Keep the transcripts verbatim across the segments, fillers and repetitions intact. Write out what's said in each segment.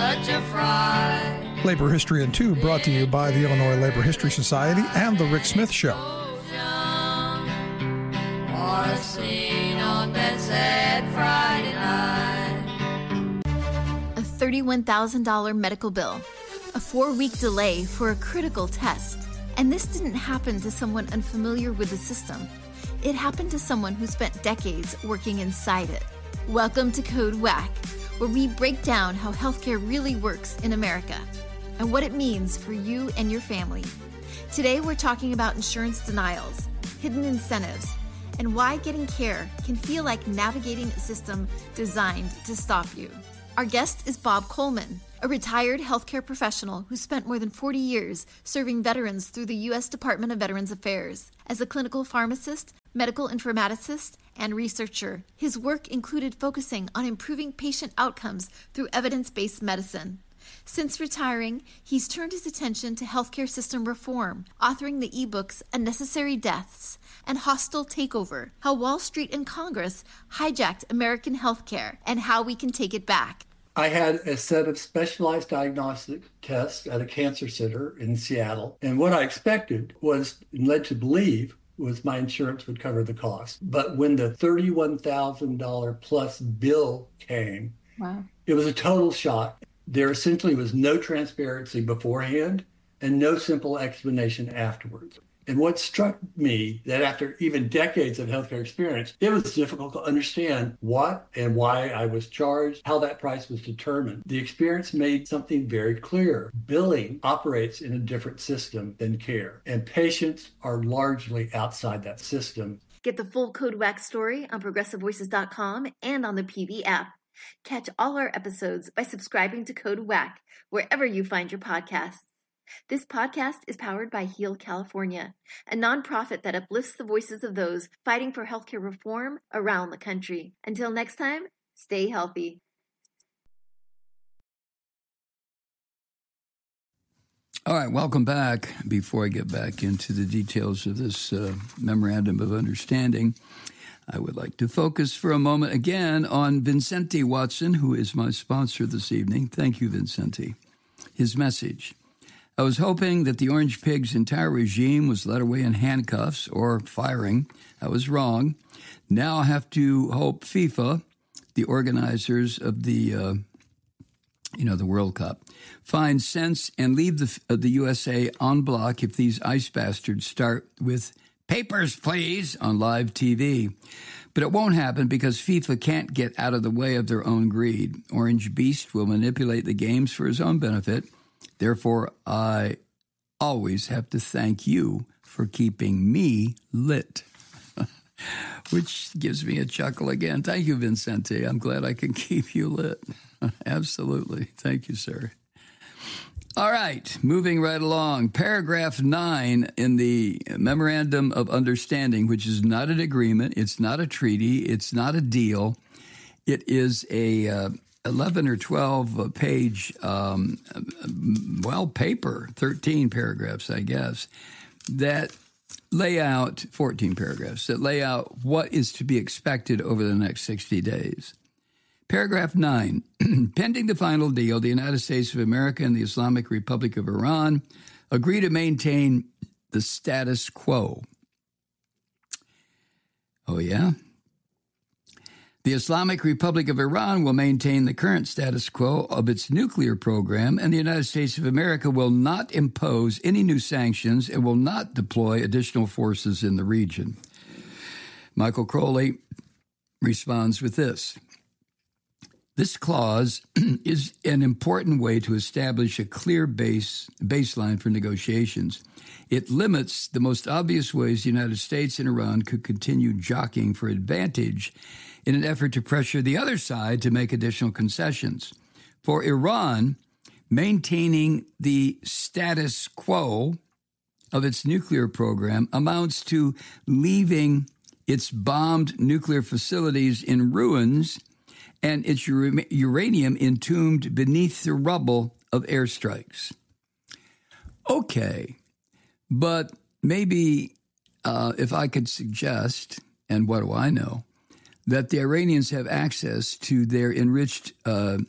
such a fright. Labor History in Two, brought to you by the Illinois Labor History Society and The Rick Smith Show. Or seen on that sad Friday night. A thirty-one thousand dollars medical bill, a four-week delay for a critical test. And this didn't happen to someone unfamiliar with the system. It happened to someone who spent decades working inside it. Welcome to Code Whack, where we break down how healthcare really works in America and what it means for you and your family. Today, we're talking about insurance denials, hidden incentives, and why getting care can feel like navigating a system designed to stop you. Our guest is Bob Coleman, a retired healthcare professional who spent more than forty years serving veterans through the U S Department of Veterans Affairs. As a clinical pharmacist, medical informaticist, and researcher, his work included focusing on improving patient outcomes through evidence-based medicine. Since retiring, he's turned his attention to healthcare system reform, authoring the ebooks Unnecessary Deaths and Hostile Takeover, How Wall Street and Congress Hijacked American Healthcare and How We Can Take It Back. I had a set of specialized diagnostic tests at a cancer center in Seattle, and what I expected was, and led to believe, was my insurance would cover the cost. But when the thirty-one thousand dollars plus bill came, wow, it was a total shock. There essentially was no transparency beforehand and no simple explanation afterwards. And what struck me, that after even decades of healthcare experience, it was difficult to understand what and why I was charged, how that price was determined. The experience made something very clear. Billing operates in a different system than care, and patients are largely outside that system. Get the full Code Whack story on progressive voices dot com and on the P V app. Catch all our episodes by subscribing to Code Whack wherever you find your podcasts. This podcast is powered by Heal California, a nonprofit that uplifts the voices of those fighting for healthcare reform around the country. Until next time, stay healthy. All right, welcome back. Before I get back into the details of this uh, Memorandum of Understanding, I would like to focus for a moment again on Vincente Watson, who is my sponsor this evening. Thank you, Vincente. His message: I was hoping that the Orange Pig's entire regime was led away in handcuffs or firing. I was wrong. Now I have to hope FIFA, the organizers of the, uh, you know, the World Cup, find sense and leave the, uh, the U S A en bloc if these ice bastards start with "papers, please" on live T V. But it won't happen because FIFA can't get out of the way of their own greed. Orange Beast will manipulate the games for his own benefit. Therefore, I always have to thank you for keeping me lit, which gives me a chuckle again. Thank you, Vincente. I'm glad I can keep you lit. Absolutely. Thank you, sir. All right, moving right along. Paragraph nine in the Memorandum of Understanding, which is not an agreement, it's not a treaty, it's not a deal. It is a uh, eleven or twelve page, um, well, paper, thirteen paragraphs, I guess, that lay out, fourteen paragraphs, that lay out what is to be expected over the next sixty days. Paragraph nine, pending the final deal, the United States of America and the Islamic Republic of Iran agree to maintain the status quo. Oh, yeah? The Islamic Republic of Iran will maintain the current status quo of its nuclear program, and the United States of America will not impose any new sanctions and will not deploy additional forces in the region. Michael Crowley responds with this. This clause is an important way to establish a clear base baseline for negotiations. It limits the most obvious ways the United States and Iran could continue jockeying for advantage in an effort to pressure the other side to make additional concessions. For Iran, maintaining the status quo of its nuclear program amounts to leaving its bombed nuclear facilities in ruins and its uranium entombed beneath the rubble of airstrikes. Okay, but maybe uh, if I could suggest, and what do I know, that the Iranians have access to their enriched uh,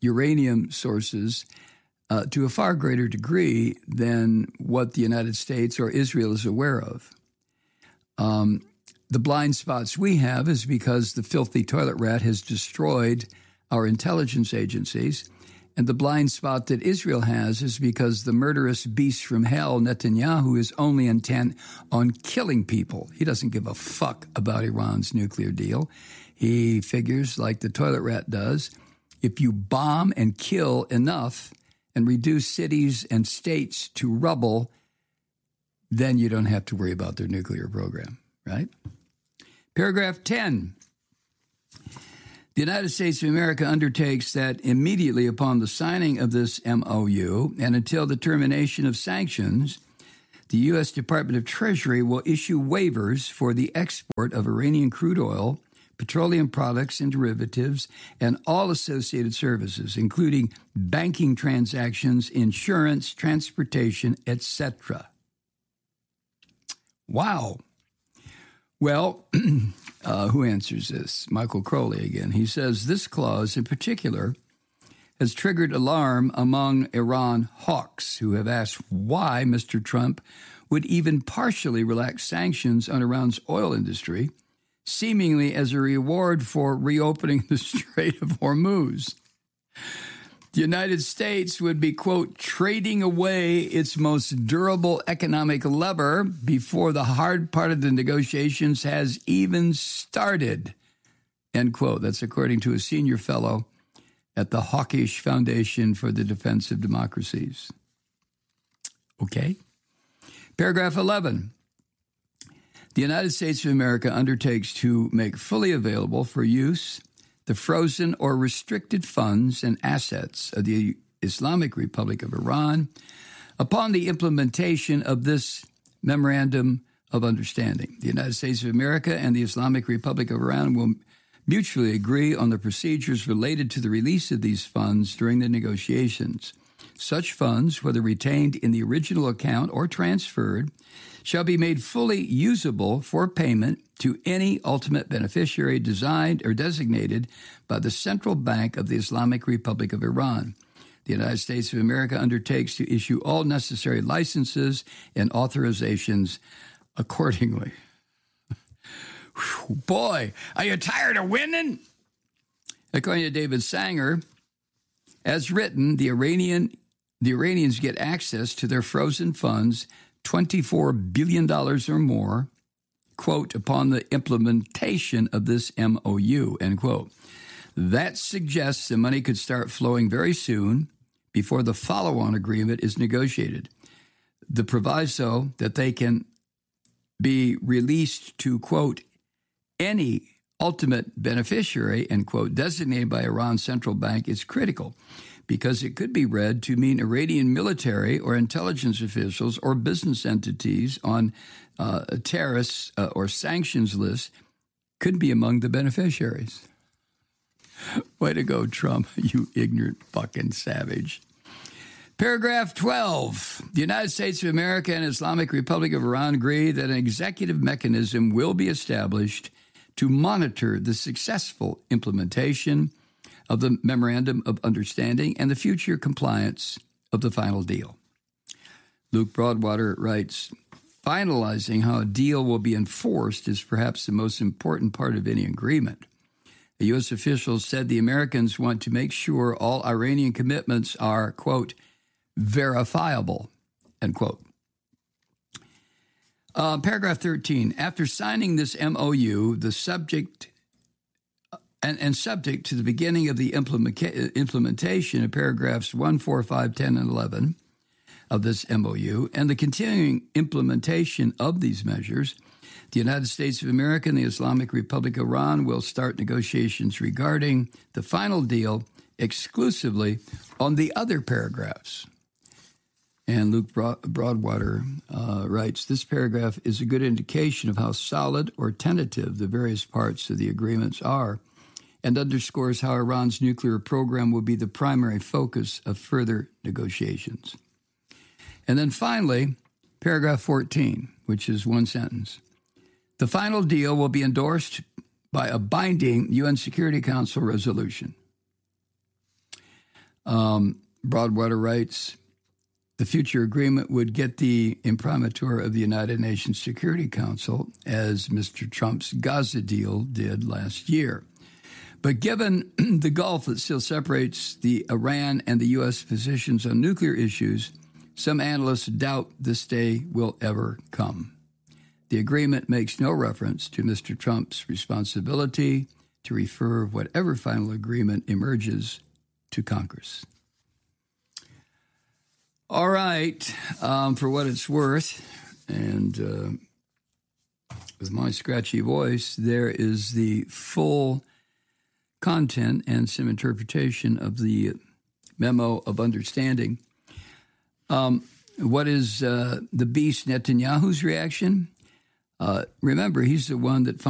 uranium sources uh, to a far greater degree than what the United States or Israel is aware of. Um, the blind spots we have is because the filthy toilet rat has destroyed our intelligence agencies. And the blind spot that Israel has is because the murderous beast from hell, Netanyahu, is only intent on killing people. He doesn't give a fuck about Iran's nuclear deal. He figures, like the toilet rat does, if you bomb and kill enough and reduce cities and states to rubble, then you don't have to worry about their nuclear program, right? Paragraph ten. The United States of America undertakes that immediately upon the signing of this M O U and until the termination of sanctions, the U S Department of Treasury will issue waivers for the export of Iranian crude oil, petroleum products and derivatives, and all associated services, including banking transactions, insurance, transportation, et cetera. Wow. Well, uh, who answers this? Michael Crowley again. He says this clause in particular has triggered alarm among Iran hawks who have asked why Mister Trump would even partially relax sanctions on Iran's oil industry, seemingly as a reward for reopening the Strait of Hormuz. The United States would be, quote, trading away its most durable economic lever before the hard part of the negotiations has even started, end quote. That's according to a senior fellow at the Hawkish Foundation for the Defense of Democracies. Okay. Paragraph eleven. The United States of America undertakes to make fully available for use the frozen or restricted funds and assets of the Islamic Republic of Iran upon the implementation of this Memorandum of Understanding. The United States of America and the Islamic Republic of Iran will mutually agree on the procedures related to the release of these funds during the negotiations. Such funds, whether retained in the original account or transferred, shall be made fully usable for payment to any ultimate beneficiary designed or designated by the Central Bank of the Islamic Republic of Iran. The United States of America undertakes to issue all necessary licenses and authorizations accordingly. Whew, boy, are you tired of winning? According to David Sanger, as written, the Iranian the Iranians get access to their frozen funds, twenty-four billion dollars or more, quote, upon the implementation of this M O U, end quote. That suggests the money could start flowing very soon before the follow-on agreement is negotiated. The proviso that they can be released to, quote, any ultimate beneficiary, end quote, designated by Iran's central bank is critical because it could be read to mean Iranian military or intelligence officials or business entities on uh, terrorists uh, or sanctions lists could be among the beneficiaries. Way to go, Trump, you ignorant fucking savage. Paragraph twelve. The United States of America and Islamic Republic of Iran agree that an executive mechanism will be established to monitor the successful implementation of the Memorandum of Understanding and the future compliance of the final deal. Luke Broadwater writes, finalizing how a deal will be enforced is perhaps the most important part of any agreement. The U S officials said the Americans want to make sure all Iranian commitments are, quote, verifiable, end quote. Uh, paragraph thirteen, after signing this M O U, the subject and, and subject to the beginning of the implementa- implementation of paragraphs one, four, five, ten, and eleven of this M O U and the continuing implementation of these measures, the United States of America and the Islamic Republic of Iran will start negotiations regarding the final deal exclusively on the other paragraphs. And Luke Broadwater uh, writes, this paragraph is a good indication of how solid or tentative the various parts of the agreements are and underscores how Iran's nuclear program will be the primary focus of further negotiations. And then finally, paragraph fourteen, which is one sentence. The final deal will be endorsed by a binding U N Security Council resolution. Um, Broadwater writes, the future agreement would get the imprimatur of the United Nations Security Council, as Mister Trump's Gaza deal did last year. But given the gulf that still separates the Iran and the U S positions on nuclear issues, some analysts doubt this day will ever come. The agreement makes no reference to Mister Trump's responsibility to refer whatever final agreement emerges to Congress. All right, um, for what it's worth, and uh, with my scratchy voice, there is the full content and some interpretation of the memo of understanding. Um, what is uh, the beast Netanyahu's reaction? Uh, remember, he's the one that